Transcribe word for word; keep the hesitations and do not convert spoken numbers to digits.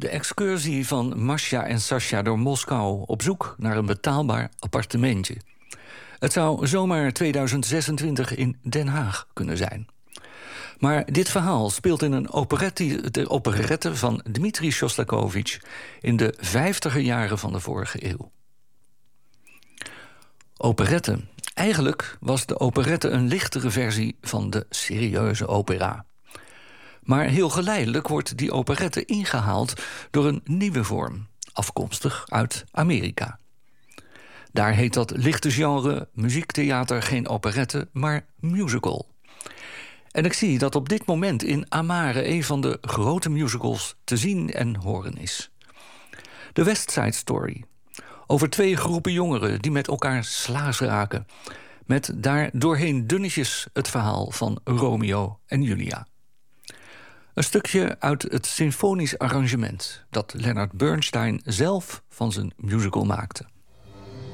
De excursie van Masha en Sasha door Moskou op zoek naar een betaalbaar appartementje. Het zou zomaar tweeduizend zesentwintig in Den Haag kunnen zijn. Maar dit verhaal speelt in een operette, de operette van Dmitri Shostakovich in de vijftiger jaren van de vorige eeuw. Operette. Eigenlijk was de operette een lichtere versie van de serieuze opera. Maar heel geleidelijk wordt die operette ingehaald door een nieuwe vorm, afkomstig uit Amerika. Daar heet dat lichte genre muziektheater geen operette, maar musical. En ik zie dat op dit moment in Amare een van de grote musicals te zien en horen is. De West Side Story. Over twee groepen jongeren die met elkaar slaas raken. Met daar doorheen dunnetjes het verhaal van Romeo en Julia. Een stukje uit het symfonisch arrangement dat Leonard Bernstein zelf van zijn musical maakte.